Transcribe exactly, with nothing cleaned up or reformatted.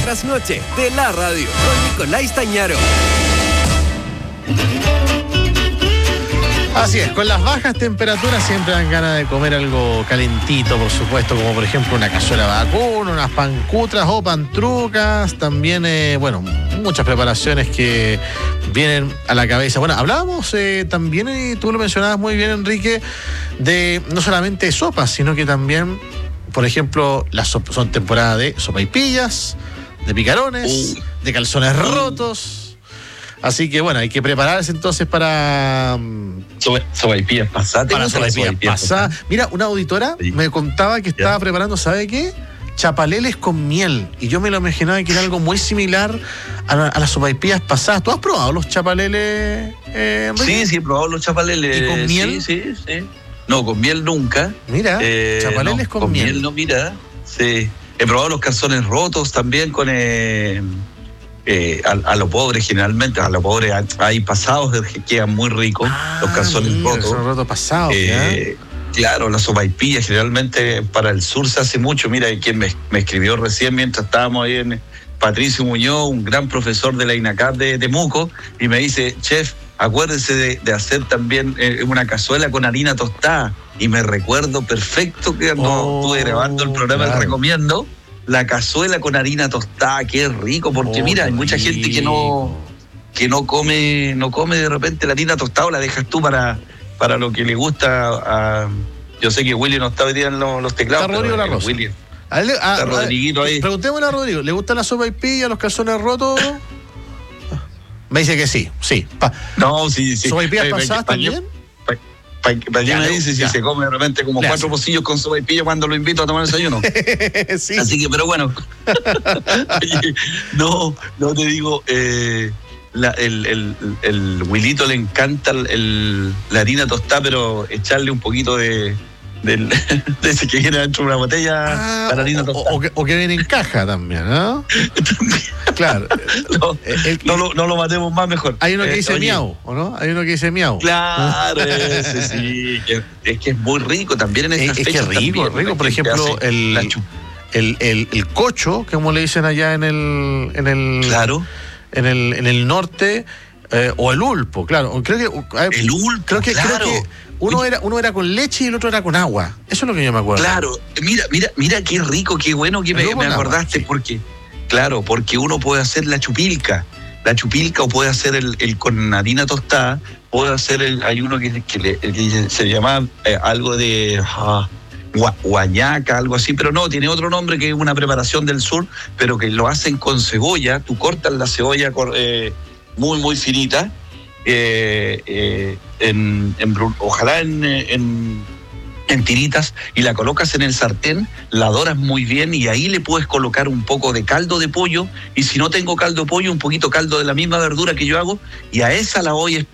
trasnoche de la radio con Nicolás Tañaro. Así es, con las bajas temperaturas siempre dan ganas de comer algo calentito, por supuesto, como por ejemplo una cazuela vacuna, unas pancutras o pantrucas, también, eh, bueno, muchas preparaciones que vienen a la cabeza. Bueno, hablábamos eh, también, y tú lo mencionabas muy bien, Enrique, de no solamente sopas, sino que también, por ejemplo, las sop- son temporada de sopaipillas, de picarones, uh. de calzones rotos. Así que bueno, hay que prepararse entonces para... Sopaipillas pasadas. Para sopaipillas pasadas. Mira, una auditora sí. me contaba que estaba ¿Ya? preparando, ¿sabe qué? Chapaleles con miel. Y yo me lo imaginaba que era algo muy similar a, la, a las sopaipillas pasadas. ¿Tú has probado los chapaleles, eh, Enrique? Sí, sí, he probado los chapaleles. ¿Y con miel? Sí, sí, sí. No, con miel nunca. Mira, eh, chapaleles no, con, con miel. miel. no, mira. Sí. He probado los calzones rotos también con... Eh, Eh, a, a lo pobre generalmente, a lo pobre hay pasados que quedan muy ricos, ah, los calzones mira, rotos. Son rotos pasados, eh, claro, las sopaipillas generalmente para el sur se hace mucho. Mira, quien me, me escribió recién mientras estábamos ahí en Patricio Muñoz, un gran profesor de la INACAP de Temuco, y me dice, chef, acuérdese de, de hacer también eh, una cazuela con harina tostada. Y me recuerdo perfecto que cuando oh, estuve grabando el programa claro. recomiendo la cazuela con harina tostada, qué rico, porque oh, mira, hay mucha rico. gente que no que no come no come de repente la harina tostada, o la dejas tú para, para lo que le gusta a, yo sé que Willy no está hoy día en los, los teclados. Está Rodrigo La Rosa. Willy, a ver, a, está Rodriguito ahí. Preguntémosle a Rodrigo, ¿le gustan las sopaipillas, los calzones rotos? Me dice que sí, sí. Pa. No, sí, sí. ¿Sopaipillas eh, pasadas también? ¿Para pa, qué me dice si se come de repente como cuatro hace. pocillos con sopaipilla cuando lo invito a tomar desayuno? Sí. Así que, pero bueno. Oye, no, no te digo, eh, la, el, el, el Wilito le encanta el, la harina tostada, pero echarle un poquito de, de, de ese que viene dentro de una botella ah, para harina tostada. O, o, que, o que viene en caja también, ¿no? Claro. No, el, no, lo, no lo matemos más mejor. Hay uno que dice eh, miau, ¿o no? Hay uno que dice miau. Claro, ese sí. Que, es que es muy rico también en estas es, fechas. Es que es rico, también, rico. Por ejemplo, el, el, el, el cocho, como le dicen allá en el... En el claro. En el, en el norte, eh, o el ulpo, claro. Creo que, eh, el ulpo, creo que, claro. Creo que uno era, uno era con leche y el otro era con agua. Eso es lo que yo me acuerdo. Claro, mira, mira, mira qué rico, qué bueno que me, me acordaste, agua, sí. porque... Claro, porque uno puede hacer la chupilca, la chupilca o puede hacer el, el con harina tostada, puede hacer el, hay uno que, que, le, que se llama eh, algo de uh, guañaca, algo así, pero no, tiene otro nombre que es una preparación del sur, pero que lo hacen con cebolla. Tú cortas la cebolla eh, muy, muy finita, eh, eh, en, en, ojalá en... en en tiritas, y la colocas en el sartén, la doras muy bien y ahí le puedes colocar un poco de caldo de pollo, y si no tengo caldo de pollo, un poquito caldo de la misma verdura que yo hago, y a esa la voy